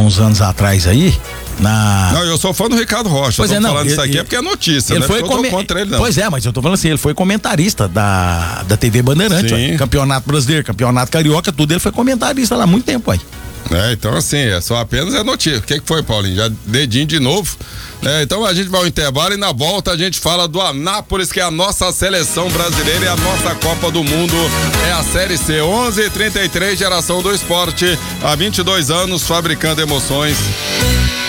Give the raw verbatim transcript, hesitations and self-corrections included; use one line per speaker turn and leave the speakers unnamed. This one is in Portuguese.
uns anos atrás aí, na...
Não, eu sou fã do Ricardo Rocha.
Pois
eu tô
é, não,
falando
ele,
isso aqui
ele,
é porque é notícia,
ele
né?
foi
Eu tô
come...
contra ele, não.
Pois é, mas eu tô falando assim, ele foi comentarista da, da T V Bandeirante, ó, Campeonato Brasileiro, Campeonato Carioca, tudo, ele foi comentarista lá há muito tempo aí.
É, então assim, é só apenas é notícia. O que que foi, Paulinho? Já dedinho de novo. É, então a gente vai ao intervalo e na volta a gente fala do Anápolis, que é a nossa seleção brasileira e a nossa Copa do Mundo é a Série C. onze e trinta e três, geração do esporte, há vinte e dois anos, fabricando emoções.